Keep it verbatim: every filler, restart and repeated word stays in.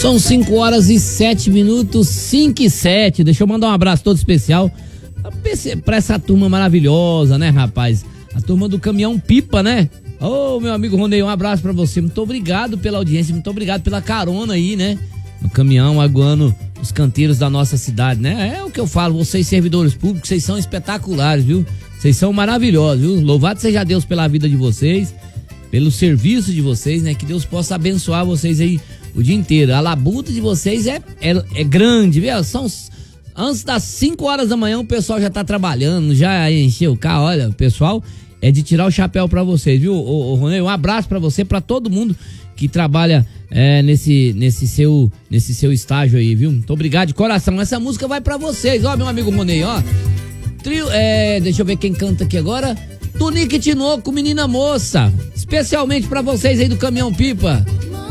São cinco horas e sete minutos, cinco e sete. Deixa eu mandar um abraço todo especial pra essa turma maravilhosa, né, rapaz? A turma do Caminhão Pipa, né? Ô, meu amigo Ronei, um abraço pra você. Muito obrigado pela audiência, muito obrigado pela carona aí, né? No caminhão, aguando os canteiros da nossa cidade, né? É o que eu falo, vocês servidores públicos, vocês são espetaculares, viu? Vocês são maravilhosos, viu? Louvado seja Deus pela vida de vocês, pelo serviço de vocês, né? Que Deus possa abençoar vocês aí o dia inteiro. A labuta de vocês é, é, é grande, viu? São, antes das cinco horas da manhã o pessoal já tá trabalhando, já encheu o carro. Olha, o pessoal é de tirar o chapéu pra vocês, viu? Ô, ô, Ronei, um abraço pra você, pra todo mundo que trabalha é, nesse, nesse, seu, nesse seu estágio aí, viu? Muito obrigado de coração. Essa música vai pra vocês, ó, meu amigo Ronei, ó. Trio, é, deixa eu ver quem canta aqui agora. Tunique Tinoco, Menina Moça. Especialmente pra vocês aí do Caminhão Pipa.